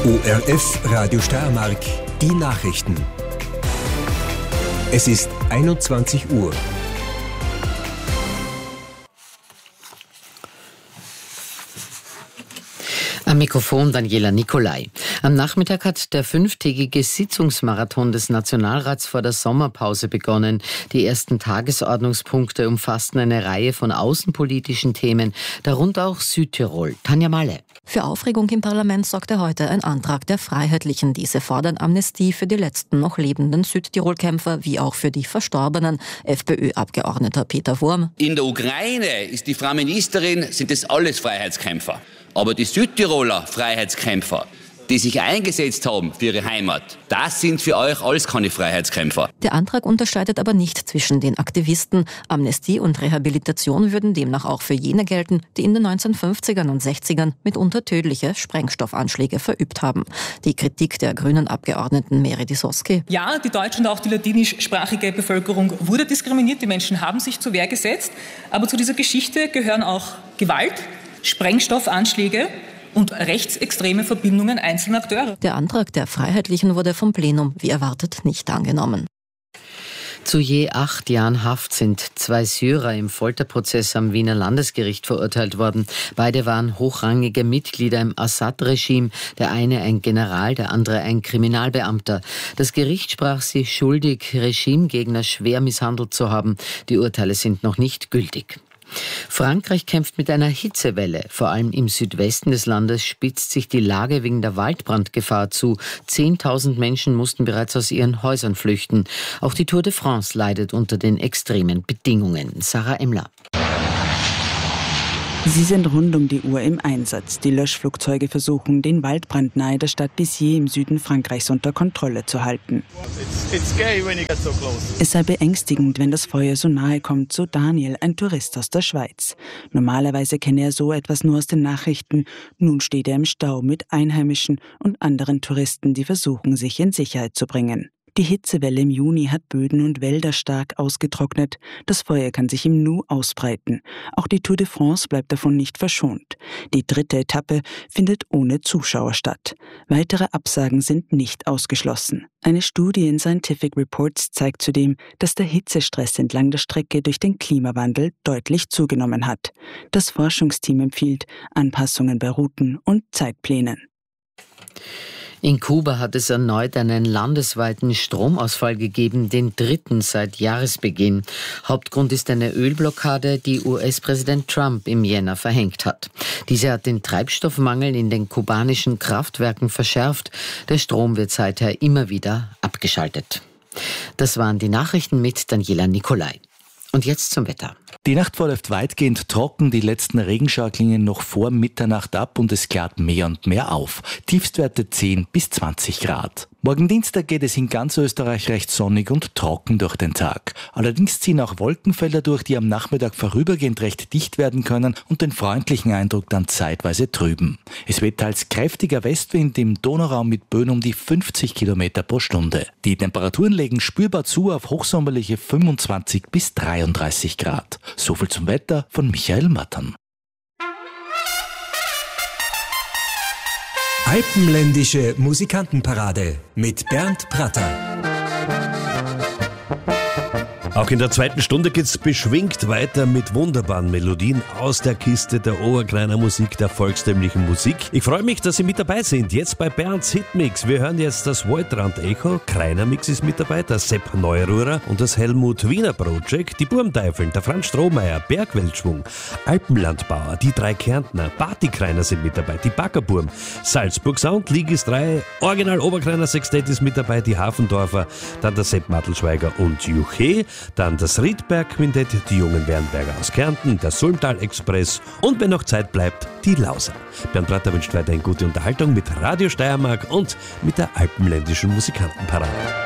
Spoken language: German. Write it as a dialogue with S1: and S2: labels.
S1: ORF Radio Steiermark, die Nachrichten. Es ist 21 Uhr.
S2: Am Mikrofon Daniela Nicolai. Am Nachmittag hat der 5-tägige Sitzungsmarathon des Nationalrats vor der Sommerpause begonnen. Die ersten Tagesordnungspunkte umfassten eine Reihe von außenpolitischen Themen, darunter auch Südtirol. Tanja Malle.
S3: Für Aufregung im Parlament sorgte heute ein Antrag der Freiheitlichen. Diese fordern Amnestie für die letzten noch lebenden Südtirol-Kämpfer wie auch für die verstorbenen. FPÖ-Abgeordneter Peter Wurm.
S4: In der Ukraine ist die Frau Ministerin, sind das alles Freiheitskämpfer. Aber die Südtiroler Freiheitskämpfer, die sich eingesetzt haben für ihre Heimat, das sind für euch alles keine Freiheitskämpfer.
S3: Der Antrag unterscheidet aber nicht zwischen den Aktivisten. Amnestie und Rehabilitation würden demnach auch für jene gelten, die in den 1950ern und 60ern mitunter tödliche Sprengstoffanschläge verübt haben. Die Kritik der grünen Abgeordneten Meri Soski.
S5: Ja, die deutsche und auch die ladinischsprachige Bevölkerung wurde diskriminiert. Die Menschen haben sich zur Wehr gesetzt. Aber zu dieser Geschichte gehören auch Gewalt, Sprengstoffanschläge und rechtsextreme Verbindungen einzelner Akteure.
S3: Der Antrag der Freiheitlichen wurde vom Plenum, wie erwartet, nicht angenommen.
S2: Zu je 8 Jahren Haft sind 2 Syrer im Folterprozess am Wiener Landesgericht verurteilt worden. Beide waren hochrangige Mitglieder im Assad-Regime. Der eine ein General, der andere ein Kriminalbeamter. Das Gericht sprach sie schuldig, Regimegegner schwer misshandelt zu haben. Die Urteile sind noch nicht gültig. Frankreich kämpft mit einer Hitzewelle. Vor allem im Südwesten des Landes spitzt sich die Lage wegen der Waldbrandgefahr zu. 10.000 Menschen mussten bereits aus ihren Häusern flüchten. Auch die Tour de France leidet unter den extremen Bedingungen. Sarah Emmler.
S6: Sie sind rund um die Uhr im Einsatz. Die Löschflugzeuge versuchen, den Waldbrand nahe der Stadt Béziers im Süden Frankreichs unter Kontrolle zu halten. Es sei beängstigend, wenn das Feuer so nahe kommt, so Daniel, ein Tourist aus der Schweiz. Normalerweise kenne er so etwas nur aus den Nachrichten. Nun steht er im Stau mit Einheimischen und anderen Touristen, die versuchen, sich in Sicherheit zu bringen. Die Hitzewelle im Juni hat Böden und Wälder stark ausgetrocknet. Das Feuer kann sich im Nu ausbreiten. Auch die Tour de France bleibt davon nicht verschont. Die 3. Etappe findet ohne Zuschauer statt. Weitere Absagen sind nicht ausgeschlossen. Eine Studie in Scientific Reports zeigt zudem, dass der Hitzestress entlang der Strecke durch den Klimawandel deutlich zugenommen hat. Das Forschungsteam empfiehlt Anpassungen bei Routen und Zeitplänen.
S2: In Kuba hat es erneut einen landesweiten Stromausfall gegeben, den 3. seit Jahresbeginn. Hauptgrund ist eine Ölblockade, die US-Präsident Trump im Jänner verhängt hat. Diese hat den Treibstoffmangel in den kubanischen Kraftwerken verschärft. Der Strom wird seither immer wieder abgeschaltet. Das waren die Nachrichten mit Daniela Nicolai. Und jetzt zum Wetter.
S7: Die Nacht verläuft weitgehend trocken, die letzten Regenschauer klingen noch vor Mitternacht ab und es klart mehr und mehr auf. Tiefstwerte 10 bis 20 Grad. Morgen Dienstag geht es in ganz Österreich recht sonnig und trocken durch den Tag. Allerdings ziehen auch Wolkenfelder durch, die am Nachmittag vorübergehend recht dicht werden können und den freundlichen Eindruck dann zeitweise trüben. Es weht teils kräftiger Westwind im Donauraum mit Böen um die 50 Kilometer pro Stunde. Die Temperaturen legen spürbar zu auf hochsommerliche 25 bis 33 Grad. So viel zum Wetter von Michael Mattern.
S1: Alpenländische Musikantenparade mit Bernd Pratter.
S8: Auch in der 2. Stunde geht's beschwingt weiter mit wunderbaren Melodien aus der Kiste der Oberkleiner Musik, der volkstümlichen Musik. Ich freue mich, dass Sie mit dabei sind. Jetzt bei Bernds Hitmix. Wir hören jetzt das Waldrand Echo, Kreiner Mix ist mit dabei, der Sepp Neururer und das Helmut Wiener Project, die Burmteifeln, der Franz Strohmeier, Bergweltschwung, Alpenlandbauer, die 3 Kärntner, Partykreiner sind mit dabei, die Backerburm, Salzburg Sound, Ligis 3, Original Oberkleiner Sextett ist mit dabei, die Hafendorfer, dann der Sepp Mattelschweiger und Juche, dann das Riedberg-Quintett, die jungen Wernberger aus Kärnten, der Sulmtal-Express und wenn noch Zeit bleibt, die Lauser. Bernd Pratter wünscht weiterhin gute Unterhaltung mit Radio Steiermark und mit der Alpenländischen Musikantenparade.